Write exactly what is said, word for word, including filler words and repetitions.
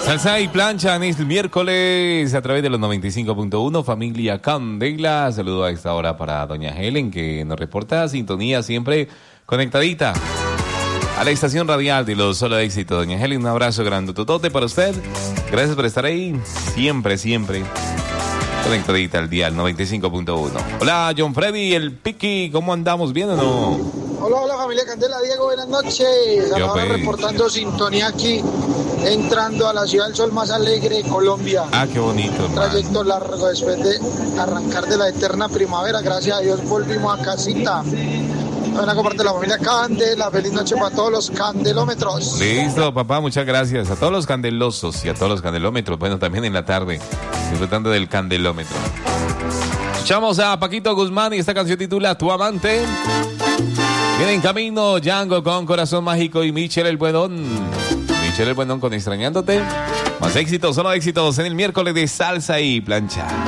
Salsa y plancha en el miércoles a través de los noventa y cinco punto uno, familia Candela. Saludo a esta hora para doña Helen, que nos reporta sintonía siempre conectadita a la estación radial de Los Solo Éxito. Doña Helen, un abrazo grandototote para usted. Gracias por estar ahí, siempre, siempre conectadita al dial noventa y cinco punto uno. Hola, John Freddy, el Piqui, ¿cómo andamos? ¿Bien o no? Hola, hola familia Candela, Diego, buenas noches. Ahora reportando sintonía aquí, entrando a la ciudad del sol más alegre de Colombia. Ah, qué bonito. Un trayecto largo después de arrancar de la eterna primavera. Gracias a Dios volvimos a casita. Buena comparte la familia Candela. Feliz noche para todos los candelómetros. Listo, papá, muchas gracias. A todos los candelosos y a todos los candelómetros. Bueno, también en la tarde, disfrutando del candelómetro. Escuchamos a Paquito Guzmán y esta canción titula Tu Amante. Viene en camino Django con Corazón Mágico y Michel el Buenón. Michel el Buenón con Extrañándote. Más éxitos, solo éxitos en el miércoles de Salsa y Plancha.